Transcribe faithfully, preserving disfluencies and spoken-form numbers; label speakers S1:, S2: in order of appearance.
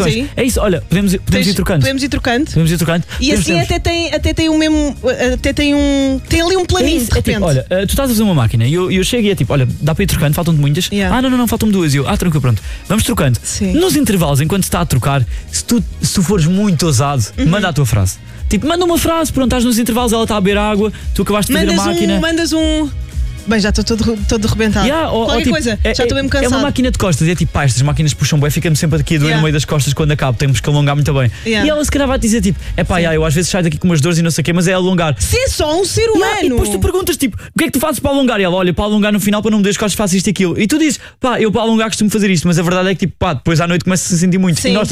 S1: Tens aí?
S2: É isso, olha, podemos, podemos
S1: Tens-
S2: ir trocando.
S1: Podemos ir trocando.
S2: Podemos ir trocando.
S1: E
S2: Podemos-
S1: assim
S2: podemos-
S1: até tem, até tem o mesmo. Até tem um. Tem ali um
S2: É
S1: planinho
S2: isso,
S1: de
S2: é tipo,
S1: repente.
S2: olha, uh, tu estás a fazer uma máquina e eu, eu chego e é tipo, olha, dá para ir trocando, faltam-te muitas.
S1: Yeah.
S2: Ah, não, não, não, faltam-me duas. E eu, ah, tranquilo, pronto. Vamos trocando.
S1: Sim.
S2: Nos intervalos, enquanto se está a trocar, se tu, se tu fores muito ousado,
S1: Uhum.
S2: manda a tua frase. Tipo, manda uma frase, pronto, estás nos intervalos, ela está a beber água, tu acabaste de fazer
S1: mandas
S2: a máquina.
S1: um. Mandas um. Bem, já estou todo, todo arrebentado.
S2: Yeah, ou- ou
S1: Qualquer
S2: tipo,
S1: coisa,
S2: é,
S1: já estou mesmo
S2: é
S1: cansado.
S2: uma máquina de costas, é tipo, pá, estas máquinas puxam bem, fica-me sempre aqui a doer
S1: Yeah.
S2: no meio das costas quando acabo, temos que alongar muito bem.
S1: Yeah.
S2: E ela se calhar vai te dizer tipo, é pá, yeah, eu às vezes saio daqui com umas dores e não sei o quê, mas é alongar.
S1: Se é só um ser humano.
S2: Yeah, e depois tu perguntas tipo, o que é que tu fazes para alongar? E ela, olha, para alongar no final, para não me das costas, faço isto e aquilo. E tu dizes, pá, eu para alongar costumo fazer isto, mas a verdade é que tipo, pá, depois à noite começo a sentir muito.
S1: Sim.
S2: E nós